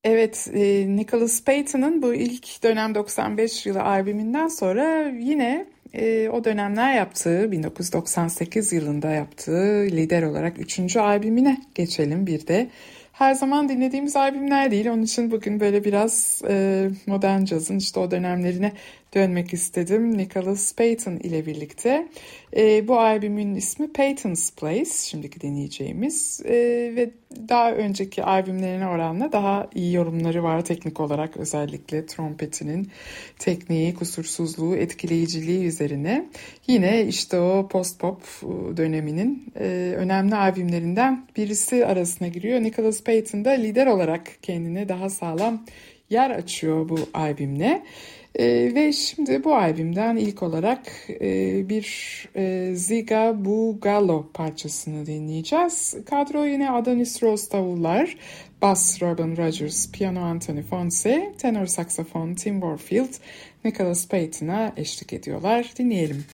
Evet, Nicholas Payton'ın bu ilk dönem 95 yılı albümünden sonra yine o dönemler yaptığı 1998 yılında yaptığı lider olarak üçüncü albümüne geçelim bir de. Her zaman dinlediğimiz albümler değil, onun için bugün böyle biraz modern cazın işte o dönemlerine dönmek istedim Nicholas Payton ile birlikte. Bu albümün ismi Payton's Place, şimdiki dinleyeceğimiz ve daha önceki albümlerine oranla daha iyi yorumları var teknik olarak, özellikle trompetinin tekniği, kusursuzluğu, etkileyiciliği üzerine. Yine işte o post-pop döneminin önemli albümlerinden birisi arasına giriyor. Nicholas Payton da lider olarak kendine daha sağlam yer açıyor bu albümle. Ve şimdi bu albümden ilk olarak bir Ziga Bugalo parçasını dinleyeceğiz. Kadro yine Adonis Rose davullar, bass Robin Rogers, piyano Anthony Fonse, tenor saksafon Tim Warfield, Nicholas Payton'a eşlik ediyorlar. Dinleyelim.